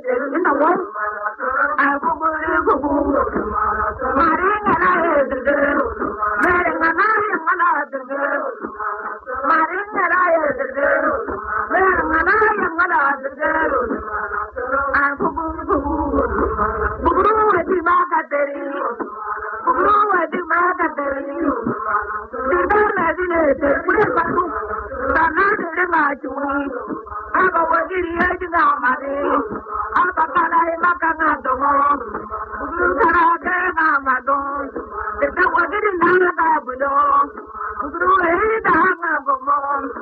in the world. I will go to Maring and I is the girl. Wearing a night and another girl. Maring and I is the girl. Wearing a night and another girl. I will go to Buru at the Magatari. Buru at the Magatari. The girl as in it, put it back. I'm not in the Maju. I'm a working here to go, Mary.